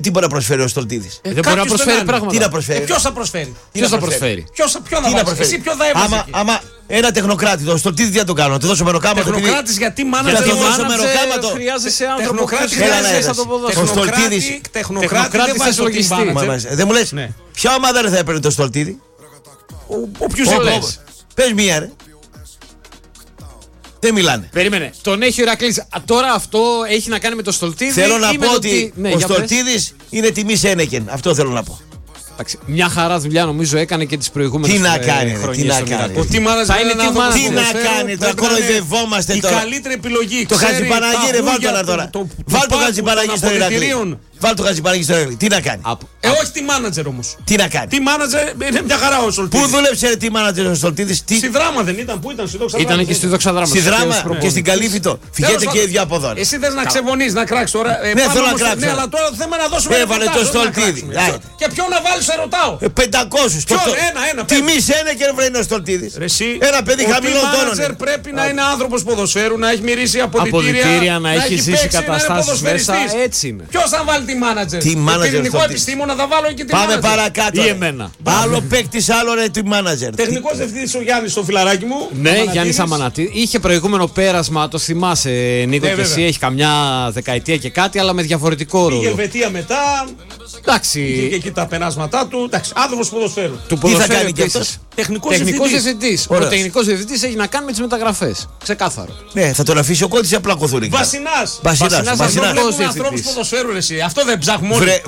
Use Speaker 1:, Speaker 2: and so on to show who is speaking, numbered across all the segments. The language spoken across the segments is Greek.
Speaker 1: Τι μπορεί να προσφέρει ο Στολτίδης?
Speaker 2: Δεν μπορεί να προσφέρει πράγματα.
Speaker 1: Τι να προσφέρει?
Speaker 3: Ποιος θα προσφέρει?
Speaker 2: Ποιος θα προσφέρει?
Speaker 3: Ποιον θα βάλει? Εσύ ποιον θα έβαζε?
Speaker 1: Άμα ένα τεχνοκράτη, το Στολτίδη τι θα το κάνω? Να του δώσω μεροκάματο?
Speaker 3: Τεχνοκράτης γιατί μάνατζερ?
Speaker 1: Να του δώσω μεροκάματο?
Speaker 2: Χρειάζεσαι άνθρωπο.
Speaker 3: Τεχνοκράτη
Speaker 2: Χρειάζεσαι από το ποδόσφαιρο.
Speaker 1: Ο Στολτίδης.
Speaker 3: Τεχνοκράτη δεν βάζει το team.
Speaker 1: Δεν μου λες ποια ομάδα δεν θα έπαιρνε το Στολτίδη?
Speaker 3: Όποιους λες.
Speaker 1: Πες μία ρε. Δεν μιλάνε.
Speaker 2: Περίμενε. Τον έχει ο Ηρακλής. Τώρα αυτό έχει να κάνει με το Στολτίδη?
Speaker 1: Θέλω να πω ότι ο Στολτίδης είναι τιμή Σένεκεν. Αυτό θέλω να πω.
Speaker 2: Μια χαρά δουλειά νομίζω έκανε και τις προηγούμενες χρονιές.
Speaker 1: Τι να κάνει.
Speaker 3: Ο team manager
Speaker 1: Τι να κάνει. Τώρα κοροϊδευόμαστε τώρα.
Speaker 3: Η καλύτερη επιλογή.
Speaker 1: Το Χατζηπαναγί ρε, βάλ' τον τώρα. Βάλ' το Χατζηπαναγί στο Ηρακλή. Βάλ' το Χατζηπαναγί στο Ηρακλή. Τι να κάνει?
Speaker 3: Όχι team manager όμως.
Speaker 1: Τι να κάνει?
Speaker 3: Team manager είναι μια χαρά ο Στολτίδης.
Speaker 1: Πού δούλεψε ρε team manager ο Στολτίδης?
Speaker 3: Στη Δράμα δεν ήταν? Πού ήταν? Στη Δόξα Δράμα.
Speaker 2: Ήταν και στη Δόξα Δράμα.
Speaker 1: Στη Δράμα και στην Καλύφητο. Φυγέτε και οι δύο από εδώ.
Speaker 3: Εσύ θες να ξεβονείς, να κράξεις τώρα?
Speaker 1: Ναι, θέλω να κράξω.
Speaker 3: Ναι, αλλά τώρα το θέμα να δώσουμε.
Speaker 1: Έβαλε το Στολτίδη.
Speaker 3: Και ποιον να βάλεις, σε ρωτάω?
Speaker 1: 500.
Speaker 3: Ένα.
Speaker 1: Τιμή Σένεκεν βρε είναι ο Στολτίδης. Ένα παιδί χαμηλών τόνων.
Speaker 3: Πρέπει να είναι άνθρωπος ποδοσφαίρου, να έχει μυρίσει αποδυτήρια,
Speaker 2: να έχει ζήσει καταστάσεις μέσα. Έτσι είναι.
Speaker 3: Ποιος θα βάλει τη manager? Πυρηνικό επιστήμονα θα βάλω και τη manager.
Speaker 1: Πάμε παρακάτω.
Speaker 2: Ή εμένα.
Speaker 1: Άλλο παίκτης, άλλο ρε τη manager.
Speaker 3: Τεχνικός διευθυντής ο Γιάννης στο φιλαράκι μου.
Speaker 2: Ναι, Γιάννης Αμανατίδης. Είχε προηγούμενο πέρασμα, το θυμάσαι Νίκο και εσύ, έχει καμιά δεκαετία και κάτι, αλλά με διαφορετικό ρόλο.
Speaker 3: Η Ελβετία μετά.
Speaker 2: Εντάξει.
Speaker 3: Και εκεί τα περάσματά του. Εντάξει, άνθρωπος ποδοσφαίρου.
Speaker 1: Τι θα κάνει και αυτός?
Speaker 3: Τεχνικός διευθυντής.
Speaker 2: Ο τεχνικός διευθυντής έχει να κάνει με τις μεταγραφές. Ξεκάθαρο.
Speaker 1: Ναι, θα τον αφήσει ο Κόντης ή απλά κοθούρι?
Speaker 3: Βασινάς. Ανθρώπους ποδοσφαίρου εσύ. Αυτό δεν ψάχνουμε όλοι.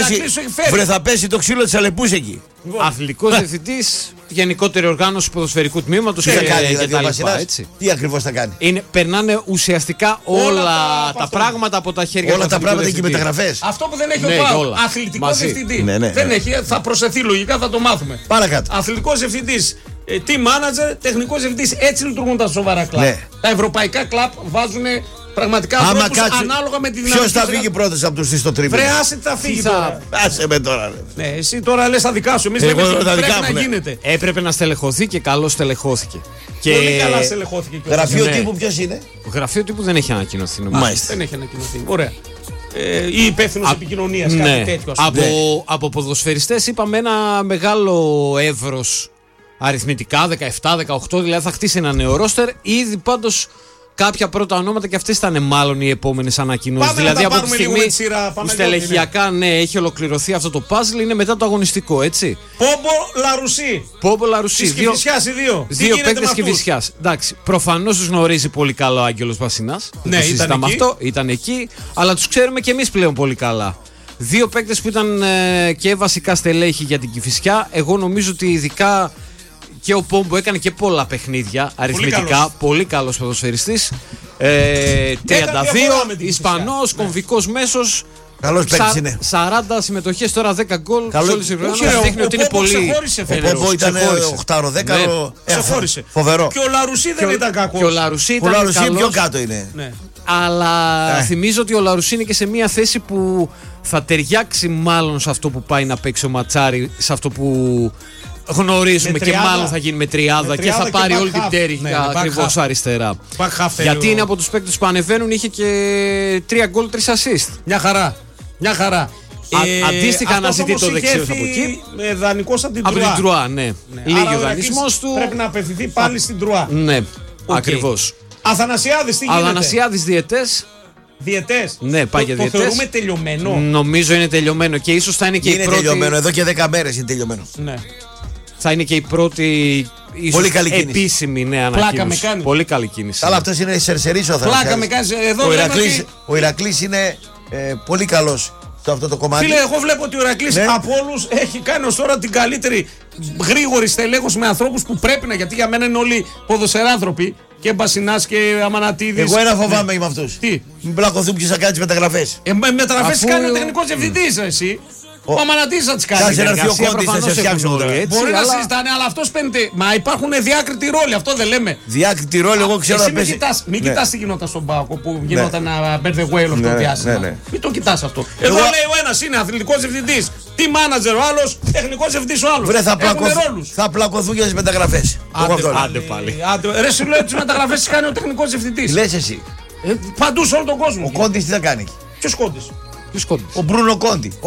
Speaker 1: Βρε θα πέσει το ξύλο της Αλεπούς εκεί.
Speaker 2: Αθλητικός διευθυντής, γενικότερη οργάνωση ποδοσφαιρικού τμήματος
Speaker 1: και
Speaker 2: τα λοιπά.
Speaker 1: Τι ακριβώς θα κάνει?
Speaker 2: Περνάνε ουσιαστικά όλα τα πράγματα από τα χέρια του.
Speaker 1: Όλα τα πράγματα και οι μεταγραφές.
Speaker 3: Αυτό που δεν έχει ο ΠΑΟΚ, αθλητικός διευθυντή. Δεν έχει, θα προσθεθεί λογικά, θα το μάθουμε.
Speaker 1: Παρακάτω.
Speaker 3: Αθλητικός διευθυντής, team manager, τεχνικός διευθυντής. Έτσι λειτουργούν τα σοβαρά κλαμπ. Τα ευρωπαϊκά κλαμπ βάζουν πραγματικά ανθρώπους ανάλογα με τη δυναμική.
Speaker 1: Ποιος θα φύγει πρώτος από τους στο τρίμηνο?
Speaker 3: Βρε, άσε τι θα φύγει τώρα.
Speaker 1: Άσε με τώρα.
Speaker 3: Ναι, εσύ τώρα λες τα δικά σου. Εμείς λέμε ότι πρέπει να γίνεται.
Speaker 2: Έπρεπε να στελεχωθεί και καλώς στελεχώθηκε.
Speaker 3: Πολύ καλά στελεχώθηκε.
Speaker 1: Γραφείο τύπου ποιος είναι?
Speaker 2: Γραφείο τύπου δεν έχει ανακοινωθεί νομίζω.
Speaker 3: Δεν έχει ανακοινωθεί. Ωραία. Ή υπεύθυνος επικοινωνίας, κάτι τέτοιο.
Speaker 2: Από ποδοσφαιριστές είπαμε ένα μεγάλο εύρος αριθμητικά, 17-18, δηλαδή θα χτίσει ένα νέο ρόστερ. Ήδη πάντως κάποια πρώτα ονόματα και αυτές ήταν μάλλον οι επόμενες ανακοινώσεις. Δηλαδή από τη στιγμή που στελεχειακά έχει ολοκληρωθεί αυτό το puzzle, είναι μετά το αγωνιστικό, έτσι.
Speaker 3: Πόμπο Λαρουσί. Της Κηφισιάς οι δύο.
Speaker 2: Δύο παίκτες Κηφισιάς. Εντάξει, προφανώς τους γνωρίζει πολύ καλά ο Άγγελος Βασινάς.
Speaker 3: Ναι,
Speaker 2: ήταν εκεί, αλλά τους ξέρουμε και εμείς πλέον πολύ καλά. Δύο παίκτες που ήταν και βασικά στελέχη για την Κηφισιά. Εγώ νομίζω ότι ειδικά και ο Πόμπο έκανε και πολλά παιχνίδια αριθμητικά. Πολύ καλός ποδοσφαιριστής. 32, Ισπανός, κομβικός μέσος.
Speaker 1: Καλός παίκτης είναι.
Speaker 3: 40
Speaker 2: συμμετοχές, τώρα 10 γκολ.
Speaker 3: Δείχνει ότι είναι πολύ.
Speaker 1: Ο Πόμπο ήταν 8-10.
Speaker 3: Ξεχώρισε.
Speaker 1: Φοβερό.
Speaker 3: Και ο Λαρουσί δεν ήταν κακός.
Speaker 2: Και ο Λαρουσί ήταν
Speaker 1: πιο κάτω είναι.
Speaker 2: Αλλά θυμίζω ότι ο Λαρουσί είναι και σε μια θέση που θα ταιριάξει μάλλον σε αυτό που πάει να παίξει ο Ματσάρη, σε αυτό που γνωρίζουμε και μάλλον θα γίνει με τριάδα και θα πάρει όλη την πτέρυγα ακριβώς αριστερά. Γιατί είναι από τους παίκτες που ανεβαίνουν, είχε και 3 γκολ, 3 assist.
Speaker 3: Μια χαρά.
Speaker 2: Αντίστοιχα αναζητεί το δεξιό από εκεί.
Speaker 3: Δανεικός από την
Speaker 2: Τρουά. Ναι. Λίγη ο δανεισμός του.
Speaker 3: Πρέπει να απευθυνθεί πάλι στην Τρουά.
Speaker 2: Ναι, ακριβώς.
Speaker 3: Αθανασιάδης, τι γίνεται?
Speaker 2: Αθανασιάδης διαιτές.
Speaker 3: Διαιτές.
Speaker 2: Ναι, πάει για διαιτές.
Speaker 3: Το θεωρούμε τελειωμένο.
Speaker 2: Νομίζω είναι τελειωμένο και ίσως θα είναι και η πρώτη.
Speaker 1: Είναι τελειωμένο, εδώ και 10 μέρες είναι τελειωμένο.
Speaker 3: Ναι.
Speaker 2: Θα είναι και η πρώτη
Speaker 1: πολύ καλή
Speaker 2: επίσημη νέα ανακοίνωση. Πολύ καλή κίνηση.
Speaker 1: Αλλά αυτός είναι σερσερής ο Αθανασιάδης.
Speaker 3: Πλάκα με κάνεις.
Speaker 1: Ο Ηρακλής είναι πολύ καλός σε αυτό το κομμάτι.
Speaker 3: Φίλε, εγώ βλέπω ότι ο Ηρακλής από όλους έχει κάνει ως τώρα την καλύτερη γρήγορη στελέχωση με ανθρώπους που πρέπει να, γιατί για μένα είναι όλοι ποδοσφαιράνθρωποι. Και Μπασινάς και Αμανατίδης.
Speaker 1: Εγώ ένα φοβάμαι με αυτούς.
Speaker 3: Τι?
Speaker 1: Μην πλακωθούν ποιος θα κάνει τις μεταγραφές.
Speaker 3: Μεταγραφές κάνει ο τεχνικός διευθυντής, εσύ. Ο Αμανατίδης θα τις κάνει.
Speaker 1: Κάτσε να έρθει ο Κόντης να σε φτιάξουν τώρα.
Speaker 3: Μπορεί να συζητάνε, αλλά αυτός παίρνει. Μα υπάρχουν διάκριτοι ρόλοι, αυτό δεν λέμε.
Speaker 1: Διάκριτη ρόλη, εγώ ξέρω να πέσει.
Speaker 3: Μην κοιτάς τι γινόταν στον ΠΑΟΚ που γινόταν ένα bear the whale αυτό το διάστημα. Μην το κοιτάς αυτό. Εδώ λέει ο ένας είναι αθλητικός διευθυντής, team manager ο άλλος, τεχνικός διευθυντής ο άλλος.
Speaker 1: Θα πλακωθούν για τις μεταγραφές.
Speaker 2: Άντε πάλι.
Speaker 3: Ρε σου λέω τις μεταγραφές τις κάνει ο τεχνικός διευθυντής.
Speaker 1: Λες εσύ.
Speaker 3: Παντού σε όλο τον κόσμο.
Speaker 1: Ο Κόντης τι θα κάνει?
Speaker 3: Ποιος Κόντης?
Speaker 2: Ποιος Κόντης?
Speaker 1: Ο Μπρούνο Κόντι.